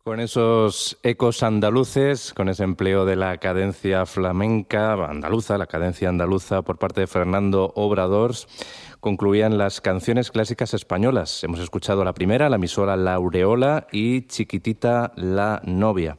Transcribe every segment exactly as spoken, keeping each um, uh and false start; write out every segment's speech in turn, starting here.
Con esos ecos andaluces, con ese empleo de la cadencia flamenca andaluza, la cadencia andaluza por parte de Fernando Obrador, concluían las canciones clásicas españolas. Hemos escuchado la primera, La emisora La Aureola y Chiquitita la novia.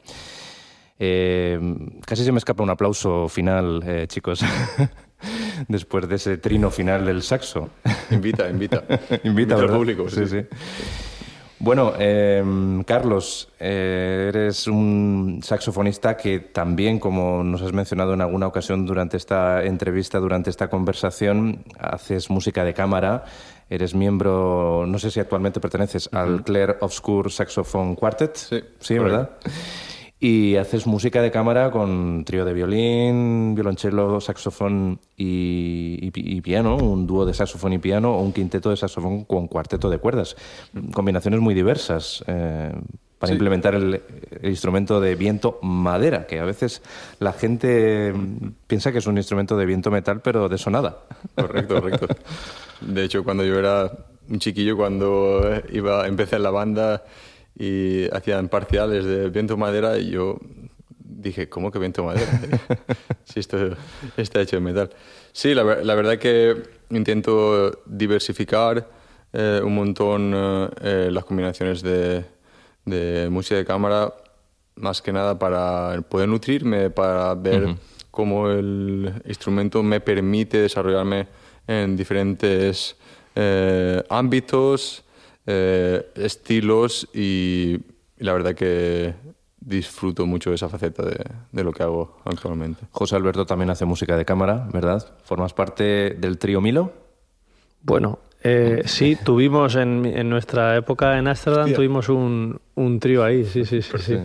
Eh, casi se me escapa un aplauso final, eh, chicos, después de ese trino final del saxo. Invita, invita. invita, al público. Sí, sí. sí. Bueno, eh, Carlos, eh, eres un saxofonista que también, como nos has mencionado en alguna ocasión durante esta entrevista, durante esta conversación, haces música de cámara, eres miembro, no sé si actualmente perteneces uh-huh. al Clair Obscur Saxophone Quartet. Sí, sí, ¿verdad? Y haces música de cámara con trío de violín, violonchelo, saxofón y, y, y piano, un dúo de saxofón y piano o un quinteto de saxofón con cuarteto de cuerdas. Combinaciones muy diversas eh, para sí. implementar el, el instrumento de viento madera, que a veces la gente piensa que es un instrumento de viento metal, pero de eso nada. Correcto, correcto. De hecho, cuando yo era un chiquillo, cuando iba, empecé en la banda y hacían parciales de viento madera y yo dije, ¿cómo que viento madera? Si esto está hecho de metal. Sí, la, la verdad que intento diversificar eh, un montón eh, las combinaciones de, de música de cámara, más que nada para poder nutrirme, para ver uh-huh. cómo el instrumento me permite desarrollarme en diferentes eh, ámbitos, Eh, estilos y, y la verdad que disfruto mucho de esa faceta de, de lo que hago actualmente. José Alberto también hace música de cámara, ¿verdad? ¿Formas parte del trío Milo? Bueno, eh, sí, tuvimos en, en nuestra época en Ámsterdam, tuvimos un, un trío ahí, sí, sí, sí, sí.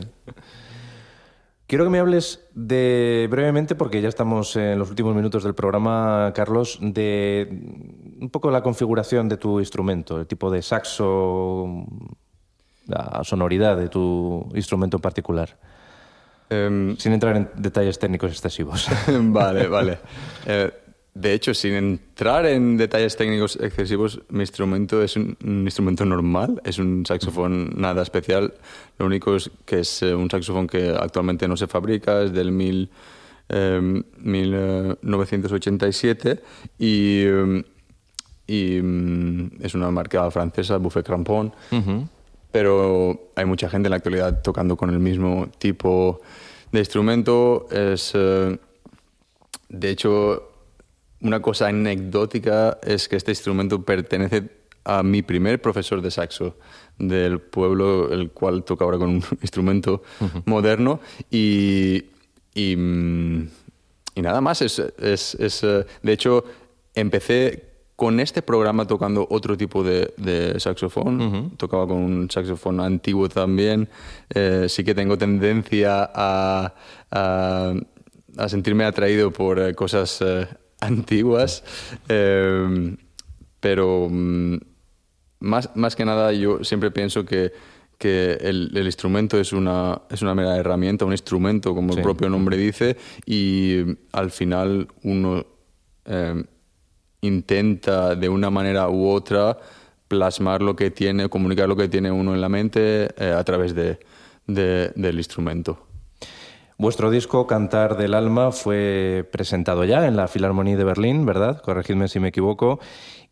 Quiero que me hables de, brevemente, porque ya estamos en los últimos minutos del programa, Carlos, de un poco la configuración de tu instrumento, el tipo de saxo, la sonoridad de tu instrumento en particular, um, sin entrar en detalles técnicos excesivos. Vale, vale. Eh, de hecho, sin entrar en detalles técnicos excesivos, mi instrumento es un, un instrumento normal, es un saxofón nada especial. Lo único es que es un saxofón que actualmente no se fabrica, es del mil, eh, mil novecientos ochenta y siete y, y es una marca francesa, Buffet Crampon, uh-huh. pero hay mucha gente en la actualidad tocando con el mismo tipo de instrumento. Es, eh, de hecho, una cosa anecdótica es que este instrumento pertenece a mi primer profesor de saxo del pueblo, el cual toca ahora con un instrumento uh-huh. moderno y, y, y nada más. Es, es, es, de hecho, empecé con este programa tocando otro tipo de, de saxofón. Uh-huh. Tocaba con un saxofón antiguo también. Eh, sí que tengo tendencia a, a, a sentirme atraído por eh, cosas eh, antiguas, eh, pero um, más, más que nada yo siempre pienso que, que el, el instrumento es una, es una mera herramienta, un instrumento, como sí. el propio nombre dice, y al final uno eh, intenta de una manera u otra plasmar lo que tiene, comunicar lo que tiene uno en la mente eh, a través de, de, del instrumento. Vuestro disco Cantar del Alma fue presentado ya en la Filarmonía de Berlín, ¿verdad? Corregidme si me equivoco.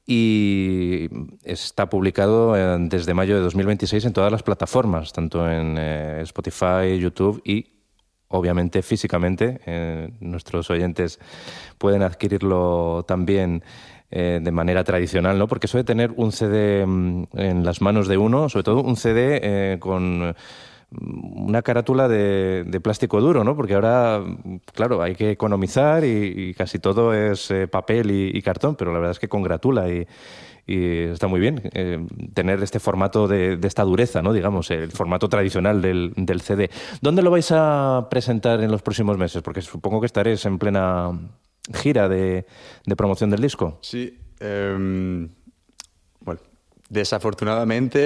Y está publicado desde mayo de dos mil veintiséis en todas las plataformas, tanto en eh, Spotify, YouTube y, obviamente, físicamente. Eh, nuestros oyentes pueden adquirirlo también eh, de manera tradicional, ¿no? Porque eso de tener un C D en las manos de uno, sobre todo un C D eh, con una carátula de, de plástico duro, ¿no? Porque ahora, claro, hay que economizar y, y casi todo es eh, papel y, y cartón, pero la verdad es que congratula y, y está muy bien eh, tener este formato de, de esta dureza, ¿no? Digamos, el formato tradicional del, del C D. ¿Dónde lo vais a presentar en los próximos meses? Porque supongo que estaréis en plena gira de, de promoción del disco. Sí, eh, bueno, desafortunadamente